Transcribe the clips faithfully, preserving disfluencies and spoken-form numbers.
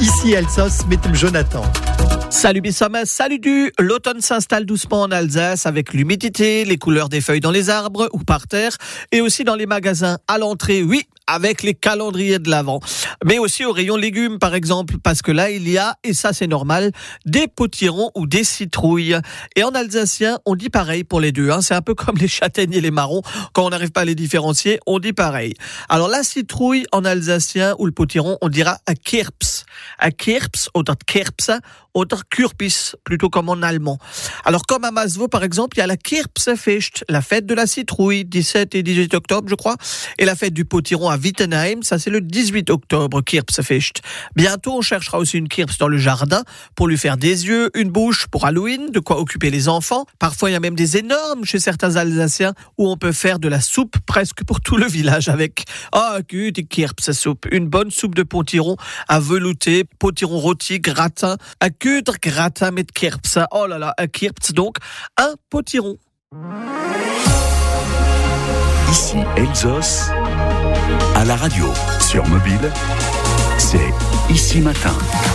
Ici Alsace, mit dem Jonathan. Salut Bissama, salut du. L'automne s'installe doucement en Alsace avec l'humidité, les couleurs des feuilles dans les arbres ou par terre et aussi dans les magasins à l'entrée, oui, avec les calendriers de l'Avent. Mais aussi au rayon légumes par exemple, parce que là il y a, et ça c'est normal, des potirons ou des citrouilles. Et en alsacien, on dit pareil pour les deux, hein. C'est un peu comme les châtaignes et les marrons, quand on n'arrive pas à les différencier, on dit pareil. Alors la citrouille en alsacien ou le potiron, on dira a kirps. A kirps, oder kirpse, oder Kürbis, plutôt comme en allemand. Alors comme à Masvo par exemple, il y a la Kirpsefest, la fête de la citrouille, dix-sept et dix-huit octobre je crois, et la fête du potiron à Wittenheim, ça c'est le dix-huit octobre, Kirpsefest. Bientôt on cherchera aussi une kirps dans le jardin pour lui faire des yeux, une bouche pour Halloween, de quoi occuper les enfants. Parfois il y a même des énormes chez certains Alsaciens où on peut faire de la soupe presque pour tout le village avec ah oh, die Kirpsesoupe, une bonne soupe de potiron à velouter, potiron rôti, gratin, à Küder gratin mit Kirps. Oh là là, un Kirps donc, un potiron. Ici Elsos, à la radio, sur mobile, c'est Ici Matin.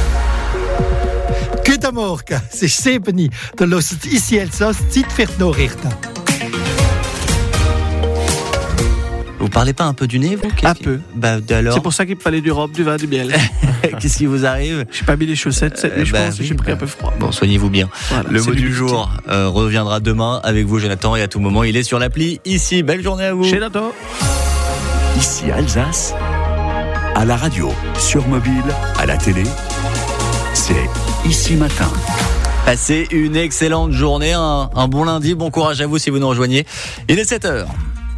Goedemorgen, het is Sebeni. Dan lost het Ici Elsos, Zeit für die Nachrichten. Vous parlez pas un peu du nez, vous? Un peu. Bah, alors. C'est pour ça qu'il me fallait du rhum, du vin, du miel. Qu'est-ce qui vous arrive? J'ai pas mis les chaussettes cette nuit, je bah, pense, oui, j'ai pris bah, un peu froid. Bon, soignez-vous bien. Voilà, le mot du l'humidité. jour euh, reviendra demain avec vous, Jonathan, et à tout moment, il est sur l'appli. Ici, belle journée à vous. Chez Nato. Ici Alsace, à la radio, sur mobile, à la télé, c'est Ici Matin. Passez une excellente journée, un, un bon lundi, bon courage à vous si vous nous rejoignez. Il est sept heures.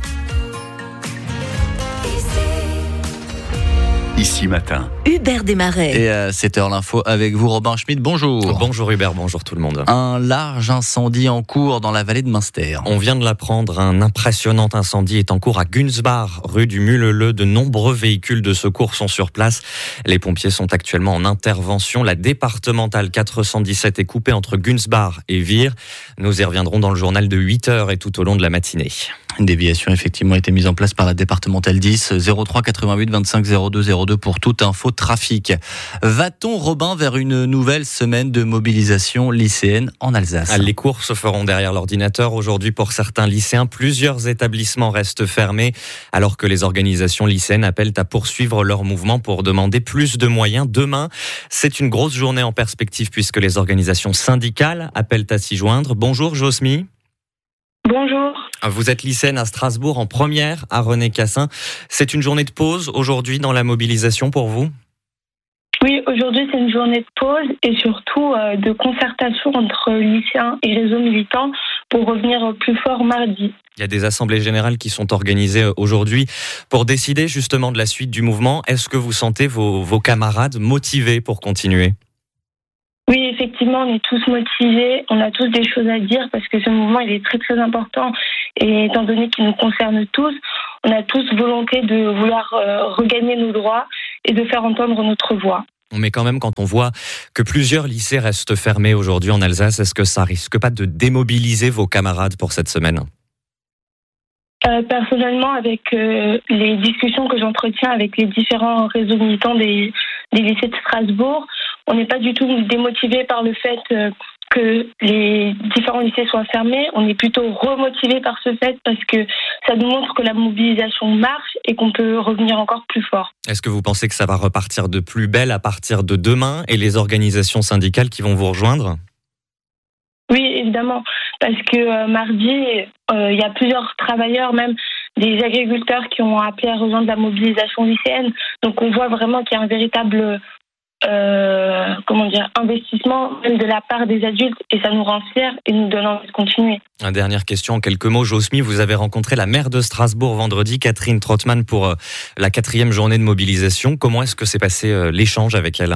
Ici Matin. Hubert Desmarais. Et à sept heures l'info avec vous, Robin Schmidt. Bonjour. Bonjour Hubert, bonjour tout le monde. Un large incendie en cours dans la vallée de Münster. On vient de l'apprendre, un impressionnant incendie est en cours à Günzbach, rue du Muleleu. De nombreux véhicules de secours sont sur place. Les pompiers sont actuellement en intervention. La départementale quatre cent dix-sept est coupée entre Günzbach et Vire. Nous y reviendrons dans le journal de huit heures et tout au long de la matinée. Une déviation effectivement a été mise en place par la départementale dix, zéro trois quatre-vingt-huit vingt-cinq zéro deux zéro deux pour toute info trafic. Va-t-on, Robin, vers une nouvelle semaine de mobilisation lycéenne en Alsace? Les cours se feront derrière l'ordinateur. Aujourd'hui, pour certains lycéens, plusieurs établissements restent fermés, alors que les organisations lycéennes appellent à poursuivre leur mouvement pour demander plus de moyens. Demain, c'est une grosse journée en perspective puisque les organisations syndicales appellent à s'y joindre. Bonjour Josmy. Bonjour. Vous êtes lycéenne à Strasbourg en première à René Cassin. C'est une journée de pause aujourd'hui dans la mobilisation pour vous? Oui, aujourd'hui c'est une journée de pause et surtout euh, de concertation entre lycéens et réseaux militants pour revenir plus fort mardi. Il y a des assemblées générales qui sont organisées aujourd'hui pour décider justement de la suite du mouvement. Est-ce que vous sentez vos, vos camarades motivés pour continuer ? Oui, effectivement, on est tous motivés, on a tous des choses à dire parce que ce mouvement il est très très important et étant donné qu'il nous concerne tous, on a tous volonté de vouloir euh, regagner nos droits et de faire entendre notre voix. Mais quand même, quand on voit que plusieurs lycées restent fermés aujourd'hui en Alsace, est-ce que ça risque pas de démobiliser vos camarades pour cette semaine ? Euh, personnellement, avec euh, les discussions que j'entretiens avec les différents réseaux militants des, des lycées de Strasbourg, on n'est pas du tout démotivé par le fait euh, que les différents lycées soient fermés. On est plutôt remotivé par ce fait parce que ça nous montre que la mobilisation marche et qu'on peut revenir encore plus fort. Est-ce que vous pensez que ça va repartir de plus belle à partir de demain et les organisations syndicales qui vont vous rejoindre ? Oui, évidemment, parce que euh, mardi, il euh, y a plusieurs travailleurs, même des agriculteurs qui ont appelé à rejoindre la mobilisation lycéenne. Donc on voit vraiment qu'il y a un véritable euh, comment dire, investissement même de la part des adultes et ça nous rend fiers et nous donne envie de continuer. Une dernière question en quelques mots. Josmy, vous avez rencontré la maire de Strasbourg vendredi, Catherine Trottmann, pour euh, la quatrième journée de mobilisation. Comment est-ce que s'est passé euh, l'échange avec elle ?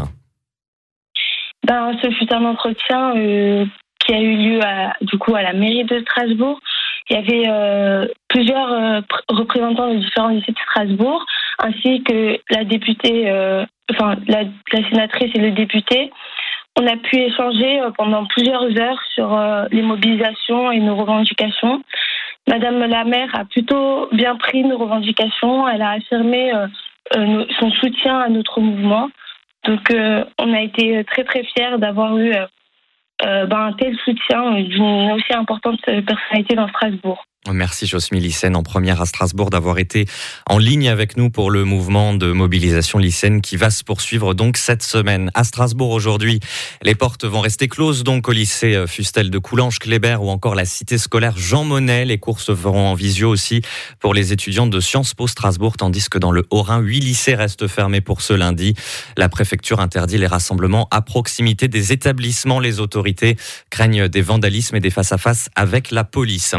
Ben, ce fut un entretien euh, qui a eu lieu à, du coup à la mairie de Strasbourg. Il y avait euh, plusieurs euh, pr- représentants de différents lycées de Strasbourg, ainsi que la députée, euh, enfin la, la sénatrice et le député. On a pu échanger euh, pendant plusieurs heures sur euh, les mobilisations et nos revendications. Madame la maire a plutôt bien pris nos revendications. Elle a affirmé euh, euh, son soutien à notre mouvement. Donc, euh, on a été très très fiers d'avoir eu euh, euh, ben, un tel soutien d'une aussi importante personnalité dans Strasbourg. Merci Josmy Lycène, en première à Strasbourg, d'avoir été en ligne avec nous pour le mouvement de mobilisation lycéenne qui va se poursuivre donc cette semaine. À Strasbourg aujourd'hui, les portes vont rester closes donc au lycée Fustel de Coulanges, Kléber ou encore la cité scolaire Jean Monnet. Les cours se feront en visio aussi pour les étudiants de Sciences Po Strasbourg, tandis que dans le Haut-Rhin, huit lycées restent fermés pour ce lundi. La préfecture interdit les rassemblements à proximité des établissements. Les autorités craignent des vandalismes et des face-à-face avec la police.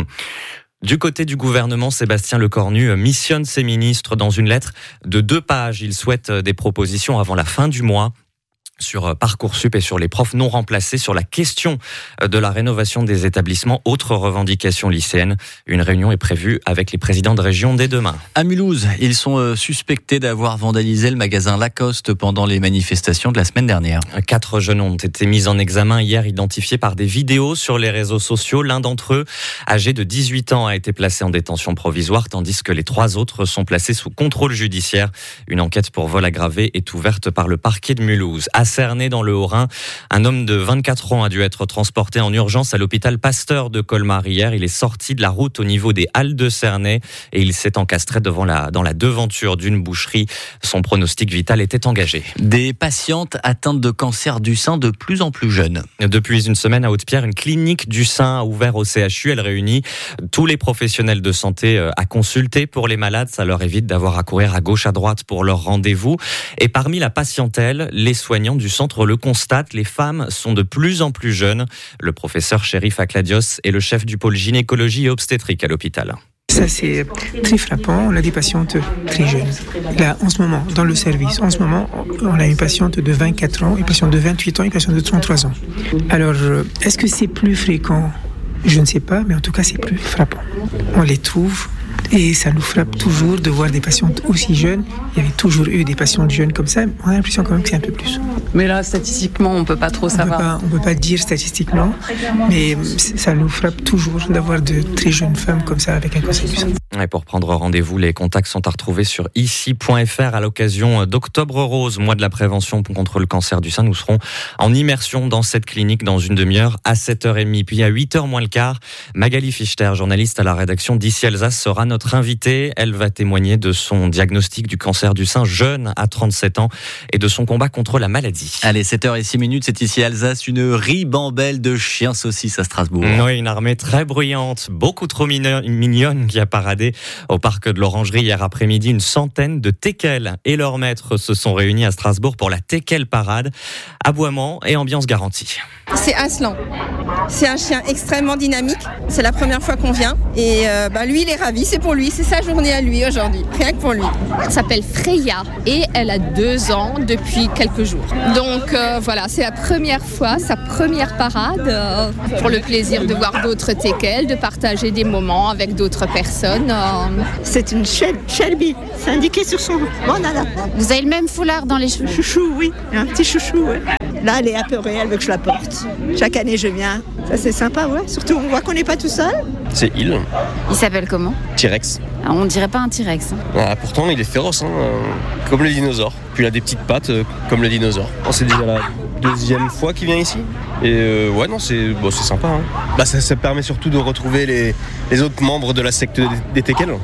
Du côté du gouvernement, Sébastien Lecornu missionne ses ministres dans une lettre de deux pages. Il souhaite des propositions avant la fin du mois sur Parcoursup et sur les profs non remplacés, sur la question de la rénovation des établissements. Autre revendication lycéenne. Une réunion est prévue avec les présidents de région dès demain. À Mulhouse, ils sont suspectés d'avoir vandalisé le magasin Lacoste pendant les manifestations de la semaine dernière. Quatre jeunes ont été mis en examen hier, identifiés par des vidéos sur les réseaux sociaux. L'un d'entre eux, âgé de dix-huit ans, a été placé en détention provisoire, tandis que les trois autres sont placés sous contrôle judiciaire. Une enquête pour vol aggravé est ouverte par le parquet de Mulhouse. À Cernay, dans le Haut-Rhin, un homme de vingt-quatre ans a dû être transporté en urgence à l'hôpital Pasteur de Colmar hier. Il est sorti de la route au niveau des Halles de Cernay et il s'est encastré devant la, dans la devanture d'une boucherie. Son pronostic vital était engagé. Des patientes atteintes de cancer du sein de plus en plus jeunes. Depuis une semaine à Haute-Pierre, une clinique du sein a ouvert au C H U. Elle réunit tous les professionnels de santé à consulter pour les malades. Ça leur évite d'avoir à courir à gauche, à droite pour leur rendez-vous. Et parmi la patientèle, les soignants du centre le constatent, les femmes sont de plus en plus jeunes. Le professeur Chérif Akladios est le chef du pôle gynécologie et obstétrique à l'hôpital. Ça, c'est très frappant. On a des patientes très jeunes. Là, en ce moment, dans le service, en ce moment, on a une patiente de vingt-quatre ans, une patiente de vingt-huit ans, une patiente de trente-trois ans. Alors, est-ce que c'est plus fréquent ? Je ne sais pas, mais en tout cas, c'est plus frappant. On les trouve. Et ça nous frappe toujours de voir des patientes aussi jeunes. Il y avait toujours eu des patientes jeunes comme ça. On a l'impression quand même que c'est un peu plus. Mais là, statistiquement, on ne peut pas trop savoir. On ne peut pas dire statistiquement, mais ça nous frappe toujours d'avoir de très jeunes femmes comme ça avec un cancer du sein. Et pour prendre rendez-vous, les contacts sont à retrouver sur ici point f r à l'occasion d'Octobre Rose, mois de la prévention contre le cancer du sein. Nous serons en immersion dans cette clinique dans une demi-heure à sept heures trente. Puis à huit heures moins le quart, Magali Fichter, journaliste à la rédaction d'Ici Alsace, sera notre invitée. Elle va témoigner de son diagnostic du cancer du sein jeune à trente-sept ans et de son combat contre la maladie. Allez, sept heures six, c'est ici Alsace, une ribambelle de chiens saucisses à Strasbourg. Oui, une armée très bruyante, beaucoup trop mignonne qui a paradé au parc de l'Orangerie hier après-midi. Une centaine de teckels et leurs maîtres se sont réunis à Strasbourg pour la teckel parade. Aboiement et ambiance garantie. C'est Aslan. C'est un chien extrêmement dynamique. C'est la première fois qu'on vient. Et euh, bah, lui, il est ravi. C'est pour lui. C'est sa journée à lui aujourd'hui. Rien que pour lui. Elle s'appelle Freya et elle a deux ans depuis quelques jours. Donc euh, voilà, c'est la première fois, sa première parade. Euh, pour le plaisir de voir d'autres teckels, de partager des moments avec d'autres personnes. Euh... C'est une Shelby. C'est indiqué sur son bandana. Vous avez le même foulard dans les cheveux? Chouchou, oui. Un petit chouchou, ouais. Là, elle est apeurée, elle veut que je la porte. Chaque année, je viens. Ça, c'est sympa, ouais. Surtout, on voit qu'on n'est pas tout seul. C'est il. Il s'appelle comment? T-Rex. Ah, on dirait pas un T-Rex. Hein. Ah, pourtant, il est féroce, hein, euh, comme le dinosaure. Puis il a des petites pattes, euh, comme le dinosaure. Oh, c'est déjà la deuxième fois qu'il vient ici. Et euh, ouais, non, c'est, bon, c'est sympa. Hein. Bah, ça, ça permet surtout de retrouver les, les autres membres de la secte des, des teckels.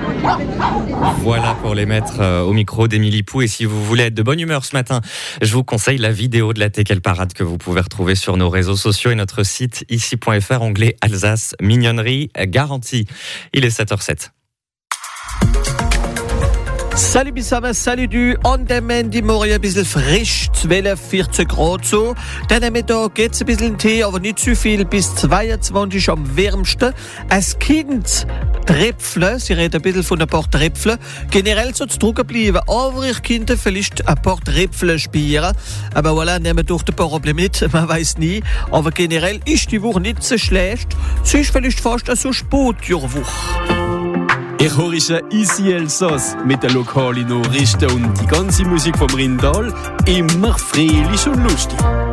Voilà pour les mettre au micro d'Émilie Pou. Et si vous voulez être de bonne humeur ce matin, je vous conseille la vidéo de la teckel parade que vous pouvez retrouver sur nos réseaux sociaux et notre site ici point f r, onglet Alsace, mignonnerie garantie. Il est sept heures sept. Salut Bissama, salut du. Und der Mandy morgen ein bisschen frisch, zwölf, vierzehn Grad so. Dann am Mittag geht's ein bisschen Tee, aber nicht zu viel, bis zweiundzwanzig am wärmsten. Als Kind Tröpfle, sie reden ein bisschen von ein paar Tröpfle. Generell soll es trocken bleiben, aber ich könnte vielleicht ein paar Tröpfle spielen. Aber voilà, nehmen doch ein paar Probleme mit, man weiß nie. Aber generell ist die Woche nicht so schlecht. Sie ist vielleicht fast so Sportjahrwoche. Ich höre Ici Alsace mit den lokalen Nachrichten und die ganze Musik vom Rindal immer fröhlich und lustig.